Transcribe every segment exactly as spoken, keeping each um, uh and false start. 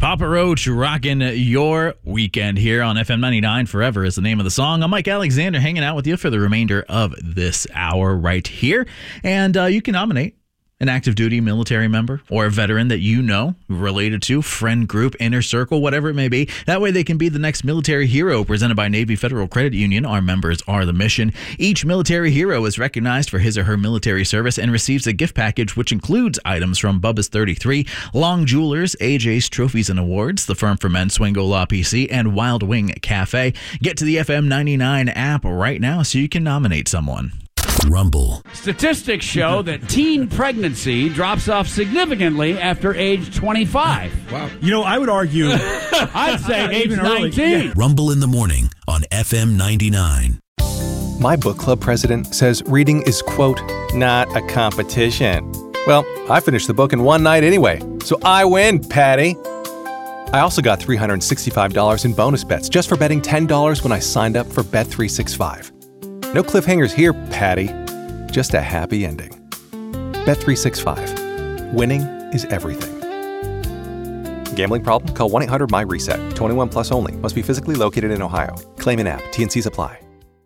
Papa Roach rocking your weekend here on F M ninety-nine. Forever is the name of the song. I'm Mike Alexander hanging out with you for the remainder of this hour right here. And uh, you can nominate an active duty military member or a veteran that you know, related to, friend group, inner circle, whatever it may be. That way they can be the next military hero presented by Navy Federal Credit Union. Our members are the mission. Each military hero is recognized for his or her military service and receives a gift package which includes items from Bubba's thirty-three, Long Jewelers, A J's Trophies and Awards, The Firm for Men, Swingo Law P C, and Wild Wing Cafe. Get to the F M ninety-nine app right now so you can nominate someone. Rumble. Statistics show that teen pregnancy drops off significantly after age twenty-five. Wow. You know, I would argue I'd say age even early. nineteen. Yeah. Rumble in the morning on F M ninety-nine. My book club president says reading is, quote, not a competition. Well, I finished the book in one night anyway, so I win, Patty. I also got three hundred sixty-five dollars in bonus bets just for betting ten dollars when I signed up for Bet three sixty-five. No cliffhangers here, Patty. Just a happy ending. Bet three sixty-five. Winning is everything. Gambling problem? Call one eight hundred M Y reset. twenty-one plus only. Must be physically located in Ohio. Claim in app. T N Cs apply.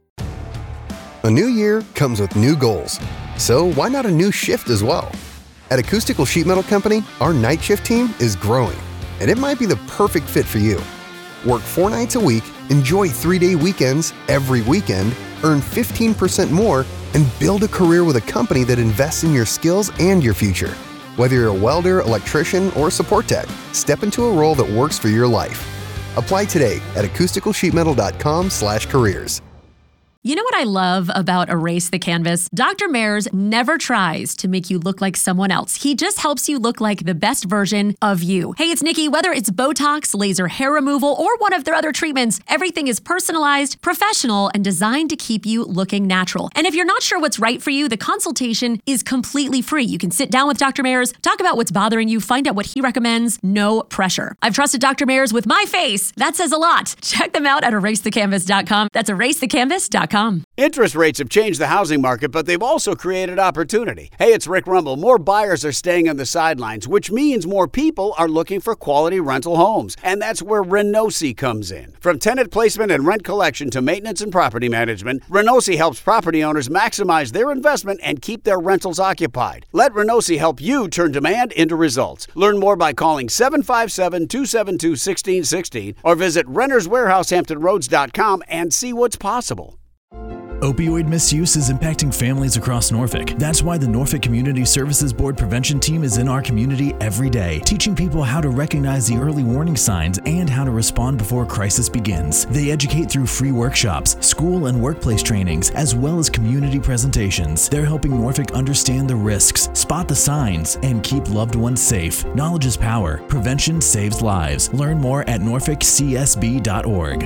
A new year comes with new goals. So why not a new shift as well? At Acoustical Sheet Metal Company, our night shift team is growing, and it might be the perfect fit for you. Work four nights a week, enjoy three-day weekends every weekend, earn fifteen percent more, and build a career with a company that invests in your skills and your future. Whether you're a welder, electrician, or support tech, step into a role that works for your life. Apply today at acoustical sheet metal dot com slash careers. You know what I love about Erase the Canvas? Doctor Mayers never tries to make you look like someone else. He just helps you look like the best version of you. Hey, it's Nikki. Whether it's Botox, laser hair removal, or one of their other treatments, everything is personalized, professional, and designed to keep you looking natural. And if you're not sure what's right for you, the consultation is completely free. You can sit down with Doctor Mayers, talk about what's bothering you, find out what he recommends. No pressure. I've trusted Doctor Mayers with my face. That says a lot. Check them out at erase the canvas dot com. That's erase the canvas dot com. Interest rates have changed the housing market, but they've also created opportunity. Hey, it's Rick Rumble. More buyers are staying on the sidelines, which means more people are looking for quality rental homes. And that's where Renosi comes in. From tenant placement and rent collection to maintenance and property management, Renosi helps property owners maximize their investment and keep their rentals occupied. Let Renosi help you turn demand into results. Learn more by calling seven five seven, two seven two, one six one six or visit renters warehouse hampton roads dot com and see what's possible. Opioid misuse is impacting families across Norfolk. That's why the Norfolk Community Services Board prevention team is in our community every day, teaching people how to recognize the early warning signs and how to respond before a crisis begins. They educate through free workshops, school and workplace trainings, as well as community presentations. They're helping Norfolk understand the risks, spot the signs, and keep loved ones safe. Knowledge is power. Prevention saves lives. Learn more at norfolk c s b dot org.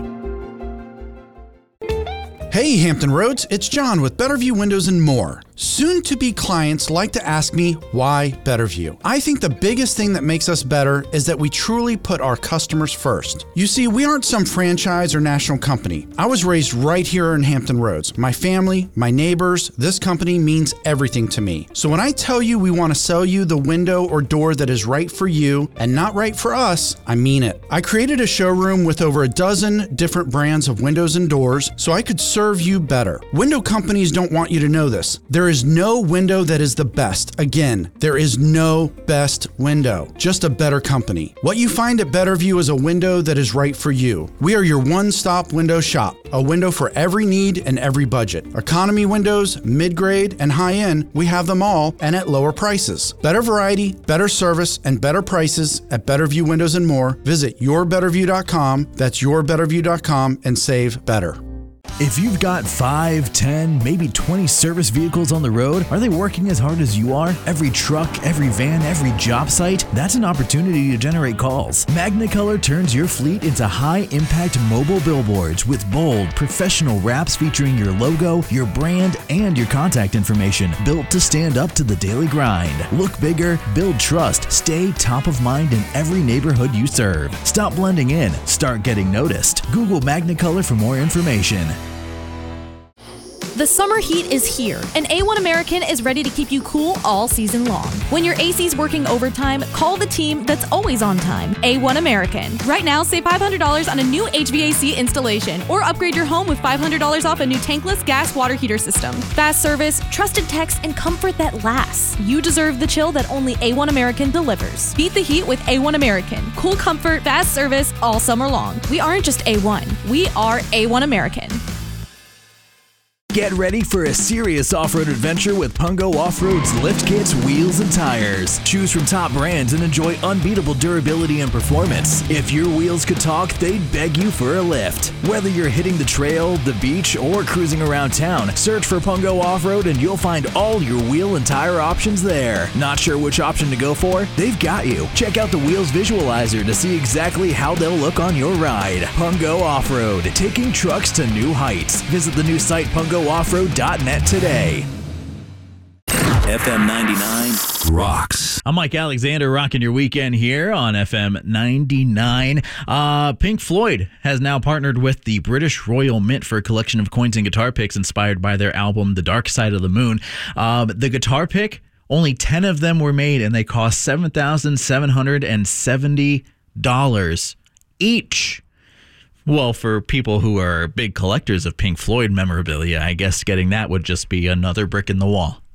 Hey Hampton Roads, it's John with Betterview Windows and More. Soon-to-be clients like to ask me, why Betterview? I think the biggest thing that makes us better is that we truly put our customers first. You see, we aren't some franchise or national company. I was raised right here in Hampton Roads. My family, my neighbors, this company means everything to me. So when I tell you we want to sell you the window or door that is right for you and not right for us, I mean it. I created a showroom with over a dozen different brands of windows and doors so I could serve you better. Window companies don't want you to know this. There is no window that is the best. Again, there is no best window, just a better company. What you find at Betterview is a window that is right for you. We are your one-stop window shop, a window for every need and every budget. Economy windows, mid-grade, and high-end, we have them all and at lower prices. Better variety, better service, and better prices at Betterview Windows and More. Visit your betterview dot com. That's your betterview dot com and save better. If you've got five, ten, maybe twenty service vehicles on the road, are they working as hard as you are? Every truck, every van, every job site? That's an opportunity to generate calls. Magnacolor turns your fleet into high-impact mobile billboards with bold, professional wraps featuring your logo, your brand, and your contact information, built to stand up to the daily grind. Look bigger, build trust, stay top of mind in every neighborhood you serve. Stop blending in, start getting noticed. Google Magnacolor for more information. The summer heat is here, and A one American is ready to keep you cool all season long. When your A C's working overtime, call the team that's always on time. A one American. Right now, save five hundred dollars on a new H V A C installation, or upgrade your home with five hundred dollars off a new tankless gas water heater system. Fast service, trusted techs, and comfort that lasts. You deserve the chill that only A one American delivers. Beat the heat with A one American. Cool comfort, fast service, all summer long. We aren't just A one. We are A one American. Get ready for a serious off-road adventure with Pungo Off-Road's lift kits, wheels, and tires. Choose from top brands and enjoy unbeatable durability and performance. If your wheels could talk, they'd beg you for a lift. Whether you're hitting the trail, the beach, or cruising around town, search for Pungo Off-Road and you'll find all your wheel and tire options there. Not sure which option to go for? They've got you. Check out the Wheels Visualizer to see exactly how they'll look on your ride. Pungo Off-Road, taking trucks to new heights. Visit the new site pungo off road dot net today. F M ninety-nine rocks. I'm Mike Alexander, rocking your weekend here on F M ninety-nine. Uh, Pink Floyd has now partnered with the British Royal Mint for a collection of coins and guitar picks inspired by their album, The Dark Side of the Moon. Um, the guitar pick, only ten of them were made, and they cost seven thousand seven hundred seventy dollars each. Well, for people who are big collectors of Pink Floyd memorabilia, I guess getting that would just be another brick in the wall.